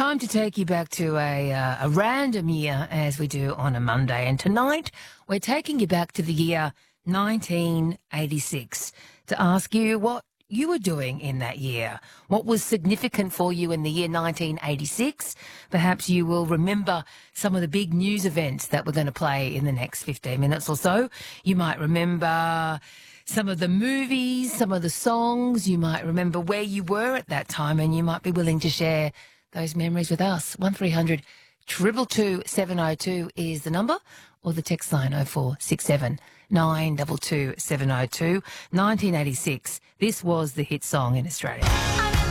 Time to take you back to a random year, as we do on a Monday. And tonight, we're taking you back to the year 1986 to ask you what you were doing in that year. What was significant for you in the year 1986? Perhaps you will remember some of the big news events that we're going to play in the next 15 minutes or so. You might remember some of the movies, some of the songs. You might remember where you were at that time, and you might be willing to share those memories with us. 1300 222 702 is the number, or the text line 0467 922 702. 1986. This was the hit song in Australia.